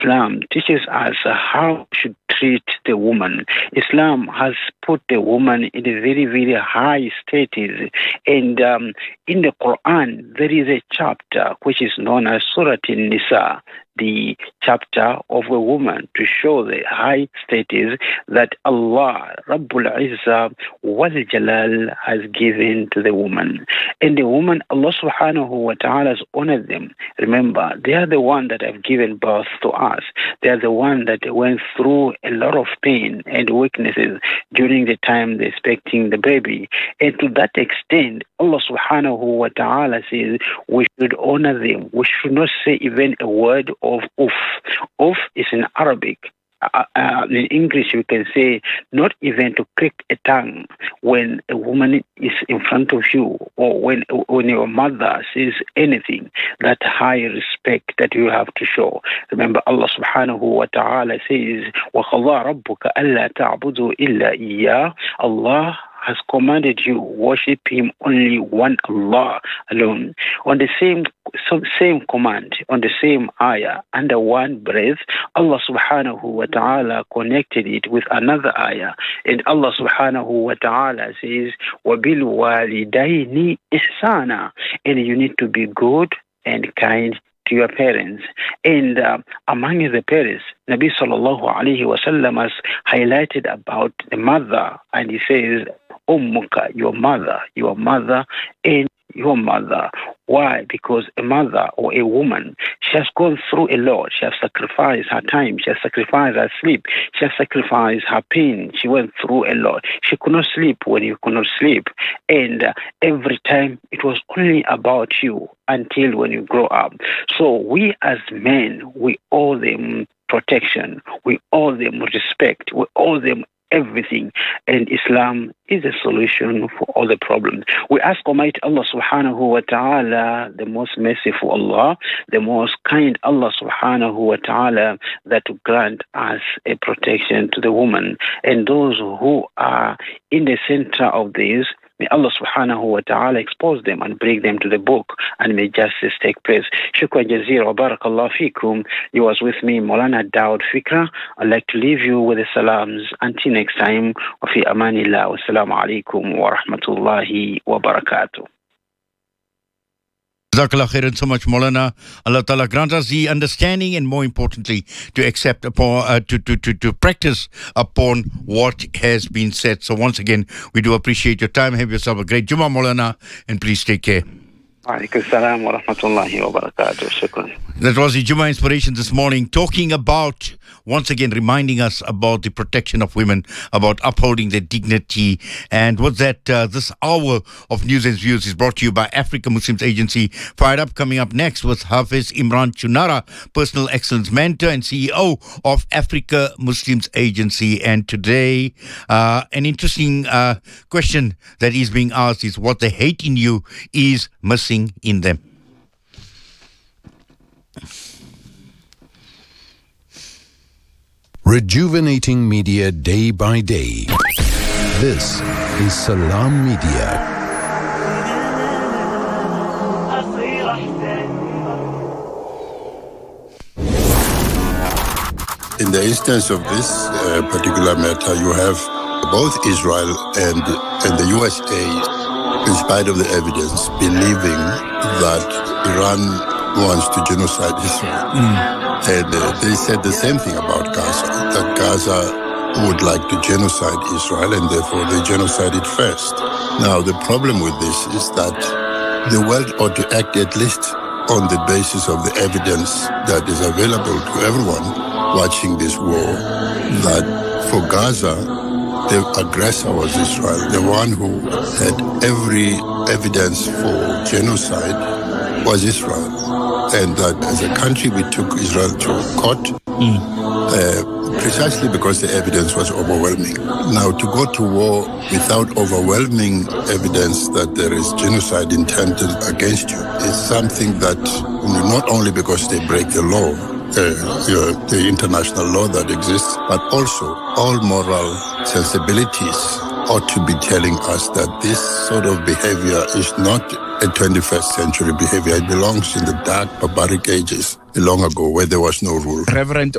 Islam teaches us how we should treat the woman. Islam has put the woman in a very, very high status. And in the Quran, there is a chapter which is known as Surah An-Nisa, the chapter of a woman, to show the high status that Allah, Rabbul Izzah wal Jalal, has given to the woman. And the woman, Allah subhanahu wa ta'ala has honored them. Remember, they are the one that have given birth to us. They are the one that went through a lot of pain and weaknesses during the time they're expecting the baby. And to that extent, Allah subhanahu wa ta'ala says we should honor them. We should not say even a word of oof. Oof is in Arabic. In English, we can say not even to click a tongue when a woman is in front of you, or when your mother says anything. That high respect that you have to show. Remember, Allah subhanahu wa ta'ala says, وَقَضَىٰ رَبُّكَ أَلَّا تَعْبُدُوا إِلَّا إِيَّاهُ. Allah has commanded you worship Him only one Allah alone. On the same command, on the same ayah, under one breath, Allah subhanahu wa ta'ala connected it with another ayah. And Allah subhanahu wa ta'ala says, وَبِالْوَالِدَيْنِ إِحْسَانًا. And you need to be good and kind to your parents. And among the parents, Nabi sallallahu alayhi wa sallam has highlighted about the mother, and he says, Ummuka, your mother, and your mother. Why? Because a mother or a woman, she has gone through a lot. She has sacrificed her time. She has sacrificed her sleep. She has sacrificed her pain. She went through a lot. She could not sleep when you could not sleep. And every time it was only about you until when you grow up. So we as men, we owe them protection. We owe them respect. We owe them everything. And Islam is a solution for all the problems. We ask Almighty Allah subhanahu wa ta'ala, the most merciful Allah, the most kind Allah subhanahu wa ta'ala, that to grant us a protection to the woman. And those who are in the center of this, may Allah subhanahu wa ta'ala expose them and bring them to the book, and may justice take place. Shukran jazeera wa barakallahu feekum. You was with me, Maulana Daud Fikra. I'd like to leave you with the salams. Until next time, wa fi amanillah, wa assalamu alaikum wa rahmatullahi wa barakatuh. Jazakallah khairan so much, Maulana. Allah Ta'ala grant us the understanding, and more importantly, to accept upon, to practice upon what has been said. So once again, we do appreciate your time. Have yourself a great Jummah, Maulana, and please take care. Alaikum salam wa rahmatullahi wa barakatuh. Shukran. That was the Jummah Inspiration this morning, talking about, once again, reminding us about the protection of women, about upholding their dignity. And with that, this hour of News and Views is brought to you by Africa Muslims Agency. Fired up, coming up next with Hafiz Imran Chunara, Personal Excellence Mentor and CEO of Africa Muslims Agency. And today, an interesting question that is being asked is what they hate in you is missing in them. Rejuvenating media day by day. This is Salam Media. In the instance of this particular matter, you have both Israel and the USA, in spite of the evidence, believing that Iran wants to genocide Israel. And they said the same thing about Gaza, that Gaza would like to genocide Israel, and therefore they genocided first. Now, the problem with this is that the world ought to act at least on the basis of the evidence that is available to everyone watching this war, that for Gaza, the aggressor was Israel. The one who had every evidence for genocide was Israel. And that as a country we took Israel to court precisely because the evidence was overwhelming. Now, to go to war without overwhelming evidence that there is genocide intended against you is something that, not only because they break the law, the international law that exists, but also all moral sensibilities ought to be telling us that this sort of behavior is not a 21st century behavior. It belongs in the dark, barbaric ages long ago where there was no rule. Reverend